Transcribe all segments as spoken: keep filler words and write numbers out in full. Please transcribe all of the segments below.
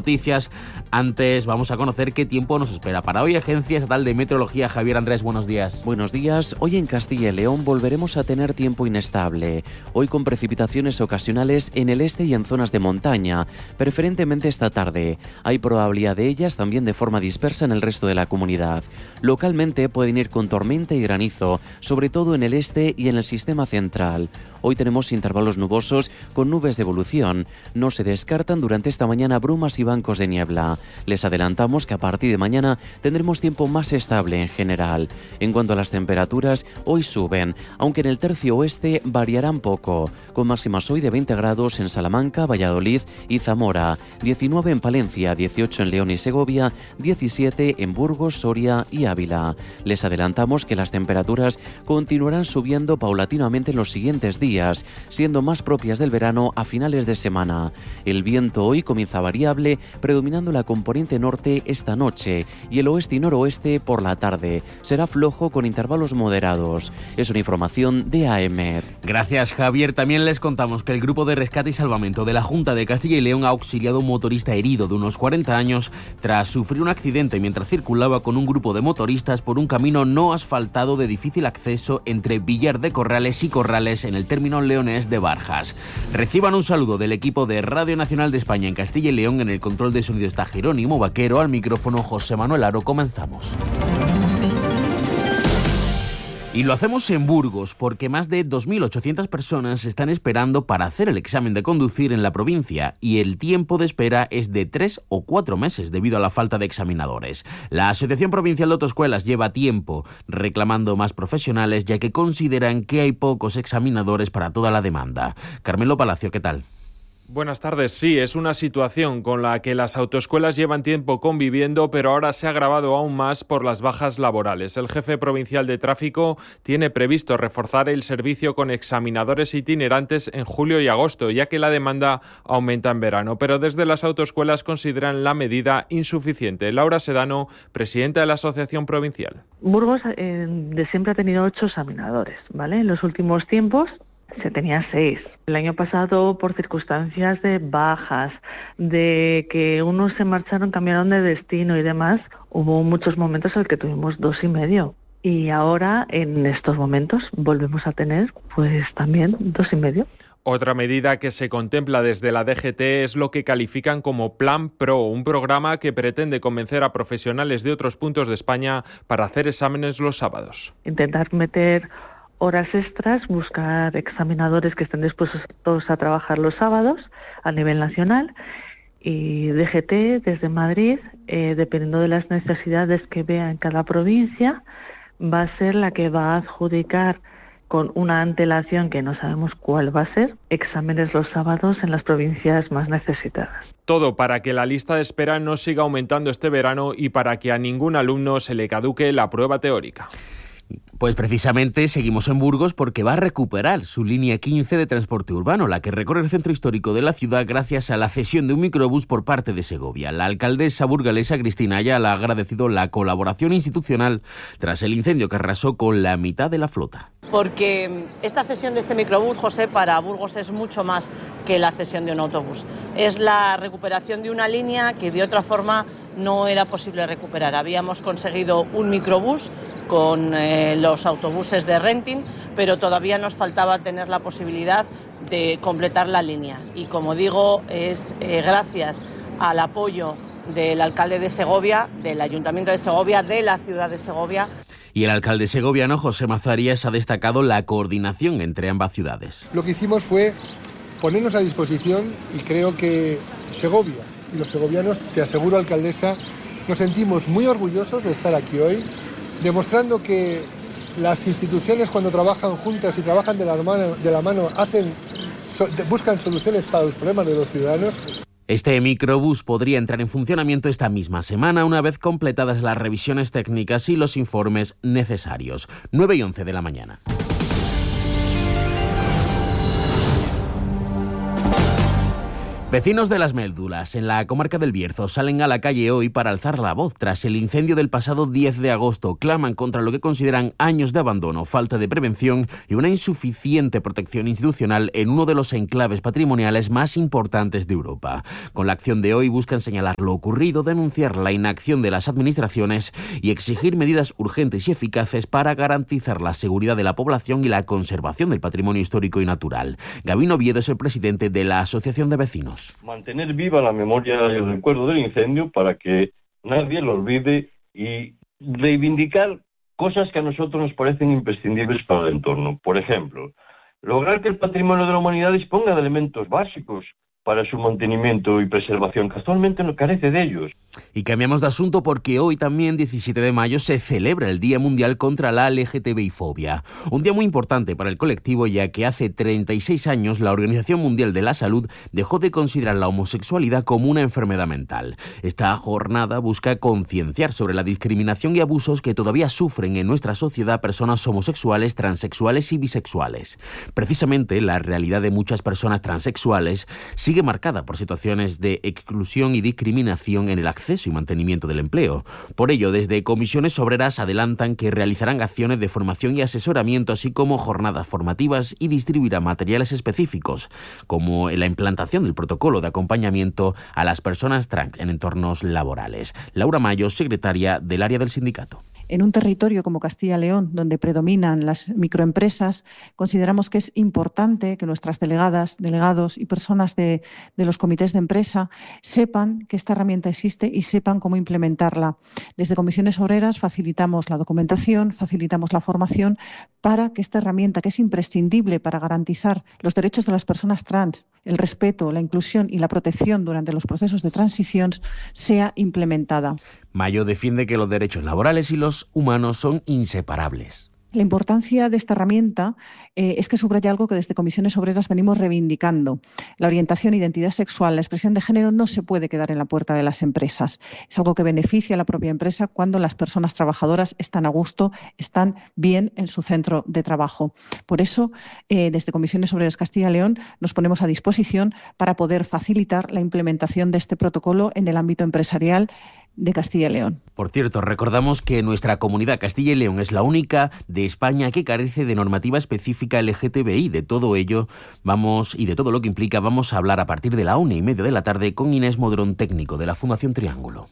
noticias. Antes vamos a conocer qué tiempo nos espera para hoy. Agencia Estatal de Meteorología, Javier Andrés, buenos días. Buenos días. Hoy en Castilla y León volveremos a tener tiempo inestable. Hoy con precipitaciones ocasionales en el este y en zonas de montaña, preferentemente esta tarde. Hay probabilidad de ellas también de forma dispersa en el resto de la comunidad. Localmente pueden ir con tormenta y granizo, sobre todo en el este y en el sistema central. Hoy tenemos intervalos nubosos con nubes de evolución. No se descartan durante esta mañana brumas y bancos de niebla. Les adelantamos que a partir de mañana tendremos tiempo más estable en general. En cuanto a las temperaturas, hoy suben, aunque en el tercio oeste variarán poco, con máximas hoy de veinte grados en Salamanca, Valladolid y Zamora, diecinueve en Palencia, dieciocho en León y Segovia, diecisiete en Burgos, Soria y Ávila. Les adelantamos que las temperaturas continuarán subiendo paulatinamente en los siguientes días, siendo más propias del verano a finales de semana. El viento hoy comienza variable, predominando la componente norte esta noche y el oeste y noroeste por la tarde. Será flojo con intervalos moderados. Es una información de A E M E R. Gracias, Javier. También les contamos que el Grupo de Rescate y Salvamento de la Junta de Castilla y León ha auxiliado a un motorista herido de unos cuarenta años tras sufrir un accidente mientras circulaba con un grupo de motoristas por un camino no asfaltado de difícil acceso entre Villar de Corrales y Corrales en el término leonés de Barjas. Reciban un saludo del equipo de Radio Nacional de España en Castilla y León. En el control de sonido está Jerónimo Vaquero, al micrófono José Manuel Aro. Comenzamos. Y lo hacemos en Burgos porque más de dos mil ochocientas personas están esperando para hacer el examen de conducir en la provincia y el tiempo de espera es de tres o cuatro meses debido a la falta de examinadores. La Asociación Provincial de Autoescuelas lleva tiempo reclamando más profesionales ya que consideran que hay pocos examinadores para toda la demanda. Carmelo Palacio, ¿qué tal? Buenas tardes. Sí, es una situación con la que las autoescuelas llevan tiempo conviviendo, pero ahora se ha agravado aún más por las bajas laborales. El jefe provincial de tráfico tiene previsto reforzar el servicio con examinadores itinerantes en julio y agosto, ya que la demanda aumenta en verano, pero desde las autoescuelas consideran la medida insuficiente. Laura Sedano, presidenta de la Asociación Provincial. Burgos eh, de siempre ha tenido ocho examinadores, ¿vale? En los últimos tiempos se tenía seis. El año pasado, por circunstancias de bajas, de que unos se marcharon, cambiaron de destino y demás, hubo muchos momentos en los que tuvimos dos y medio. Y ahora, en estos momentos, volvemos a tener, pues también dos y medio. Otra medida que se contempla desde la D G T es lo que califican como Plan Pro, un programa que pretende convencer a profesionales de otros puntos de España para hacer exámenes los sábados. Intentar meter horas extras, buscar examinadores que estén dispuestos a trabajar los sábados a nivel nacional y D G T desde Madrid, eh, dependiendo de las necesidades que vea en cada provincia, va a ser la que va a adjudicar con una antelación que no sabemos cuál va a ser, exámenes los sábados en las provincias más necesitadas. Todo para que la lista de espera no siga aumentando este verano y para que a ningún alumno se le caduque la prueba teórica. Pues precisamente seguimos en Burgos porque va a recuperar su línea quince de transporte urbano, la que recorre el centro histórico de la ciudad gracias a la cesión de un microbús por parte de Segovia. La alcaldesa burgalesa Cristina Ayala ha agradecido la colaboración institucional tras el incendio que arrasó con la mitad de la flota. Porque esta cesión de este microbús, José, para Burgos es mucho más que la cesión de un autobús. Es la recuperación de una línea que de otra forma no era posible recuperar. Habíamos conseguido un microbús con eh, los autobuses de renting, pero todavía nos faltaba tener la posibilidad de completar la línea. Y como digo, es eh, gracias al apoyo del alcalde de Segovia, del Ayuntamiento de Segovia, de la ciudad de Segovia. Y el alcalde segoviano, José Mazarías, ha destacado la coordinación entre ambas ciudades. Lo que hicimos fue ponernos a disposición y creo que Segovia y los segovianos, te aseguro, alcaldesa, nos sentimos muy orgullosos de estar aquí hoy, demostrando que las instituciones cuando trabajan juntas y trabajan de la mano, de la mano hacen, so, buscan soluciones para los problemas de los ciudadanos. Este microbús podría entrar en funcionamiento esta misma semana una vez completadas las revisiones técnicas y los informes necesarios. nueve y once de la mañana. Vecinos de Las Méldulas, en la comarca del Bierzo, salen a la calle hoy para alzar la voz tras el incendio del pasado diez de agosto. Claman contra lo que consideran años de abandono, falta de prevención y una insuficiente protección institucional en uno de los enclaves patrimoniales más importantes de Europa. Con la acción de hoy buscan señalar lo ocurrido, denunciar la inacción de las administraciones y exigir medidas urgentes y eficaces para garantizar la seguridad de la población y la conservación del patrimonio histórico y natural. Gabino Oviedo es el presidente de la Asociación de Vecinos. Mantener viva la memoria y el recuerdo del incendio para que nadie lo olvide y reivindicar cosas que a nosotros nos parecen imprescindibles para el entorno. Por ejemplo, lograr que el patrimonio de la humanidad disponga de elementos básicos para su mantenimiento y preservación, que actualmente no carece de ellos. Y cambiamos de asunto porque hoy también, diecisiete de mayo, se celebra el Día Mundial contra la L G T B I fobia. Un día muy importante para el colectivo, ya que hace treinta y seis años la Organización Mundial de la Salud dejó de considerar la homosexualidad como una enfermedad mental. Esta jornada busca concienciar sobre la discriminación y abusos que todavía sufren en nuestra sociedad personas homosexuales, transexuales y bisexuales. Precisamente la realidad de muchas personas transexuales sigue marcada por situaciones de exclusión y discriminación en el acceso y mantenimiento del empleo. Por ello, desde Comisiones Obreras adelantan que realizarán acciones de formación y asesoramiento, así como jornadas formativas, y distribuirán materiales específicos, como la implantación del protocolo de acompañamiento a las personas trans en entornos laborales. Laura Mayo, secretaria del área del sindicato. En un territorio como Castilla y León, donde predominan las microempresas, consideramos que es importante que nuestras delegadas, delegados y personas de, de los comités de empresa sepan que esta herramienta existe y sepan cómo implementarla. Desde Comisiones Obreras facilitamos la documentación, facilitamos la formación para que esta herramienta, que es imprescindible para garantizar los derechos de las personas trans, el respeto, la inclusión y la protección durante los procesos de transición, sea implementada. Mayo defiende que los derechos laborales y los humanos son inseparables. La importancia de esta herramienta eh, es que subraya algo que desde Comisiones Obreras venimos reivindicando. La orientación e identidad sexual, la expresión de género no se puede quedar en la puerta de las empresas. Es algo que beneficia a la propia empresa cuando las personas trabajadoras están a gusto, están bien en su centro de trabajo. Por eso, eh, desde Comisiones Obreras Castilla y León nos ponemos a disposición para poder facilitar la implementación de este protocolo en el ámbito empresarial de Castilla y León. Por cierto, recordamos que nuestra comunidad Castilla y León es la única de España que carece de normativa específica L G T B I. De todo ello vamos y de todo lo que implica vamos a hablar a partir de la una y media de la tarde con Inés Modrón, técnico de la Fundación Triángulo.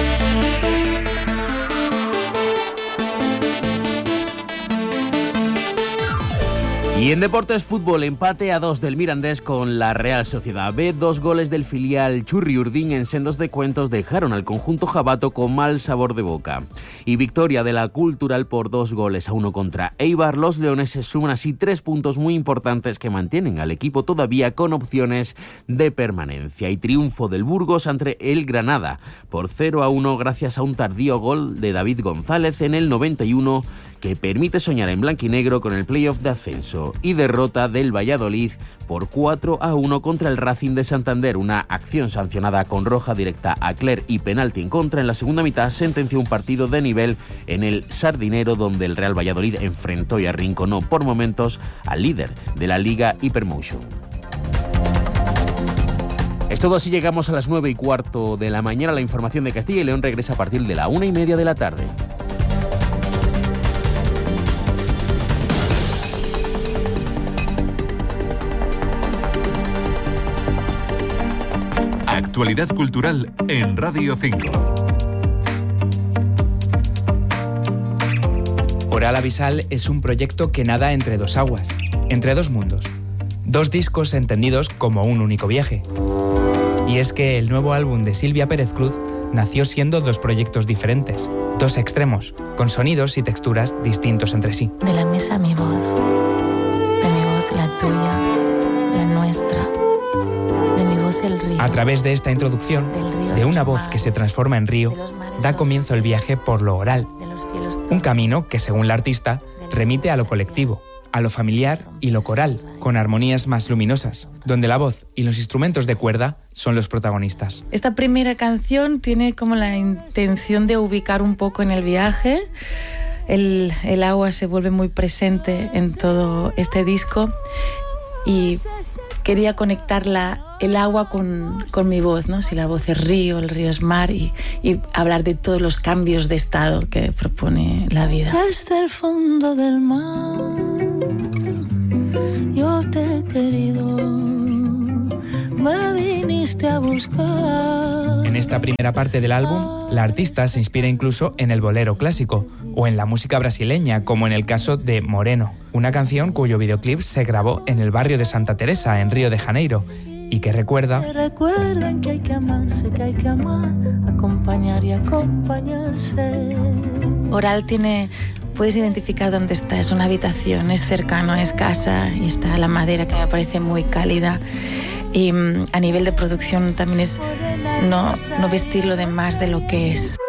Y en Deportes Fútbol, empate a dos del Mirandés con la Real Sociedad B. Dos goles del filial Churriurdín en sendos de cuentos dejaron al conjunto jabato con mal sabor de boca. Y victoria de la Cultural por dos goles a uno contra Eibar. Los leoneses suman así tres puntos muy importantes que mantienen al equipo todavía con opciones de permanencia. Y triunfo del Burgos ante el Granada por cero a uno gracias a un tardío gol de David González en el noventa y uno que permite soñar en blanquinegro con el playoff de ascenso. Y derrota del Valladolid por cuatro a uno contra el Racing de Santander. Una acción sancionada con roja directa a Cler y penalti en contra en la segunda mitad sentenció un partido de nivel en el Sardinero, donde el Real Valladolid enfrentó y arrinconó por momentos al líder de la Liga Hypermotion. Es todo, así llegamos a las nueve y cuarto de la mañana. La información de Castilla y León regresa a partir de la una y media de la tarde. Actualidad cultural en Radio cinco. Oral Abisal es un proyecto que nada entre dos aguas, entre dos mundos. Dos discos entendidos como un único viaje. Y es que el nuevo álbum de Silvia Pérez Cruz nació siendo dos proyectos diferentes, dos extremos, con sonidos y texturas distintos entre sí. De la mesa mi voz, de mi voz la tuya, la nuestra. A través de esta introducción, de una voz que se transforma en río, da comienzo el viaje por lo oral. Un camino que, según la artista, remite a lo colectivo, a lo familiar y lo coral, con armonías más luminosas, donde la voz y los instrumentos de cuerda son los protagonistas. Esta primera canción tiene como la intención de ubicar un poco en el viaje. El, el agua se vuelve muy presente en todo este disco. y quería conectar la, el agua con, con mi voz, ¿no? Si la voz es río, el río es mar, y, y hablar de todos los cambios de estado que propone la vida. Desde el fondo del mar yo te he querido, me viniste a buscar. En esta primera parte del álbum, la artista se inspira incluso en el bolero clásico o en la música brasileña, como en el caso de Moreno, una canción cuyo videoclip se grabó en el barrio de Santa Teresa, en Río de Janeiro, y que recuerda... Recuerden que hay que amarse, que hay que amar, acompañar y acompañarse. Oral tiene... Puedes identificar dónde está, es una habitación, es cercano, es casa, y está la madera que me parece muy cálida. Y a nivel de producción también es no, no vestirlo de más de lo que es.